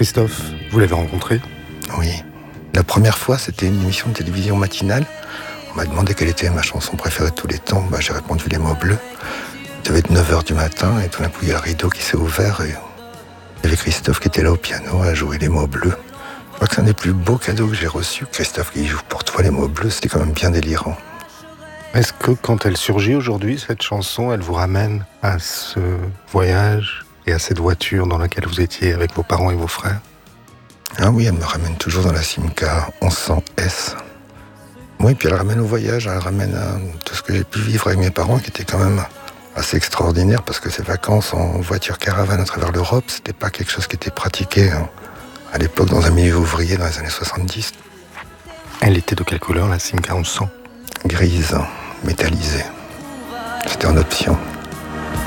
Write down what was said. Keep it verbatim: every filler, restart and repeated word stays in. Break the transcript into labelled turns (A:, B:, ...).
A: Christophe, vous l'avez rencontré ?
B: Oui. La première fois, c'était une émission de télévision matinale. On m'a demandé quelle était ma chanson préférée de tous les temps. Bah, j'ai répondu Les mots bleus. Il devait être neuf heures du matin et tout d'un coup, il y a le rideau qui s'est ouvert et il y avait Christophe qui était là au piano à jouer Les mots bleus. Je crois que c'est un des plus beaux cadeaux que j'ai reçus. Christophe qui joue pour toi Les mots bleus, c'était quand même bien délirant.
A: Est-ce que quand elle surgit aujourd'hui, cette chanson, elle vous ramène à ce voyage et à cette voiture dans laquelle vous étiez avec vos parents et vos frères ?
B: Ah oui, elle me ramène toujours dans la Simca onze cents S. Oui, puis elle ramène au voyage, elle ramène à tout ce que j'ai pu vivre avec mes parents, qui était quand même assez extraordinaire, parce que ces vacances en voiture caravane à travers l'Europe, c'était pas quelque chose qui était pratiqué hein, à l'époque dans un milieu ouvrier dans les années soixante-dix.
A: Elle était de quelle couleur, la Simca onze cents ?
B: Grise, métallisée. C'était en option.